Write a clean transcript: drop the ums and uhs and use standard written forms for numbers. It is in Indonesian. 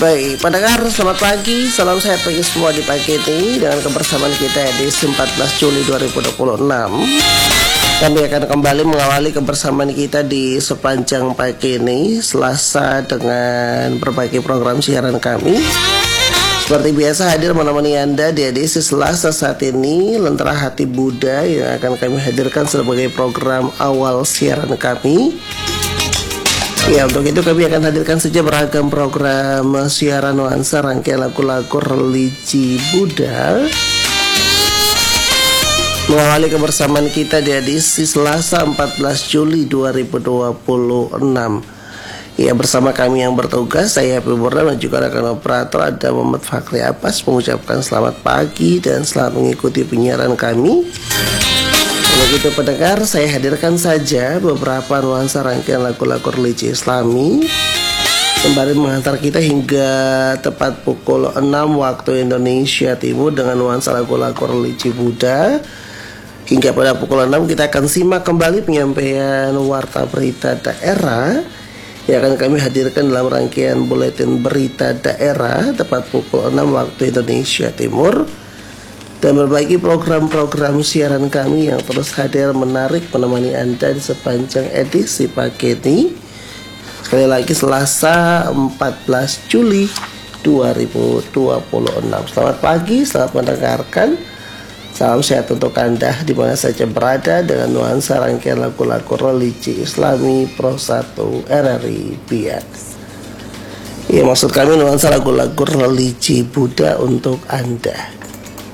Baik, pendengar, selamat pagi, salam sehat bagi semua di pagi ini dengan kebersamaan kita edisi 14 Juli 2026. Kami akan kembali mengawali kebersamaan kita di sepanjang pagi ini, Selasa, dengan berbagai program siaran kami. Seperti biasa hadir menemani Anda di edisi Selasa saat ini, Lentera Hati Buddha yang akan kami hadirkan sebagai program awal siaran kami. Ya, untuk itu kami akan hadirkan saja beragam program siaran nuansa rangkaian lagu-lagu religi Buddha. Mengawali kebersamaan kita di edisi Selasa 14 Juli 2026. Ya, bersama kami yang bertugas, saya Happy Burda dan juga rekan operator ada Muhammad Fakri Abbas mengucapkan selamat pagi dan selamat mengikuti penyiaran kami. Begitu pendengar, saya hadirkan saja beberapa nuansa rangkaian lagu-lagu religi Islami sembari mengantar kita hingga tepat pukul 6 waktu Indonesia Timur dengan nuansa lagu-lagu religi Buddha. Hingga pada pukul 6 kita akan simak kembali penyampaian warta berita daerah yang akan kami hadirkan dalam rangkaian buletin berita daerah tepat pukul 6 waktu Indonesia Timur. Dan berbagi program-program siaran kami yang terus hadir menarik menemani Anda di sepanjang edisi pagi ini. Sekali lagi Selasa 14 Juli 2026. Selamat pagi, selamat mendengarkan. Salam sehat untuk Anda di mana saja berada dengan nuansa rangkaian lagu-lagu religi Islami Pro 1 RRI Biak. Ya, maksud kami nuansa lagu-lagu religi Buddha untuk Anda.